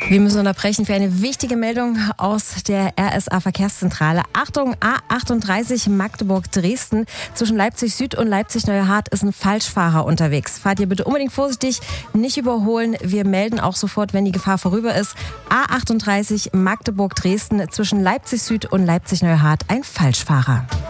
Wir müssen unterbrechen für eine wichtige Meldung aus der RSA-Verkehrszentrale. Achtung, A38 Magdeburg-Dresden. Zwischen Leipzig Süd und Leipzig-Neuhardt ist ein Falschfahrer unterwegs. Fahrt ihr bitte unbedingt vorsichtig, nicht überholen. Wir melden auch sofort, wenn die Gefahr vorüber ist. A38 Magdeburg-Dresden. Zwischen Leipzig Süd und Leipzig-Neuhardt ein Falschfahrer.